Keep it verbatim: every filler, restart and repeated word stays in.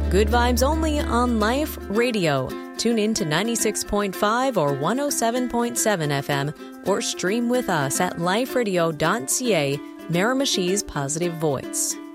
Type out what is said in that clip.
Good vibes only on Life Radio. Tune in to ninety-six point five or one oh seven point seven F M or stream with us at life radio dot c a, Miramichi's Positive Voice.